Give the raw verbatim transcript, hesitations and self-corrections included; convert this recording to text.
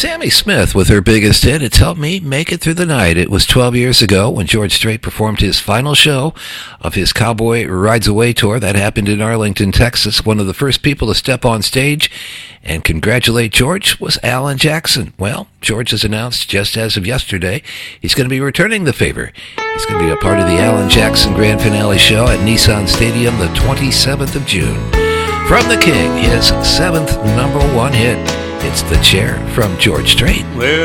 Sammy Smith with her biggest hit, It's Helped Me Make It Through the Night. It was twelve years ago when George Strait performed his final show of his Cowboy Rides Away tour. That happened in Arlington, Texas. One of the first people to step on stage and congratulate George was Alan Jackson. Well, George has announced just as of yesterday he's going to be returning the favor. He's going to be a part of the Alan Jackson Grand Finale show at Nissan Stadium the twenty-seventh of June. From the King, his seventh number one hit. It's The Chair from George Strait.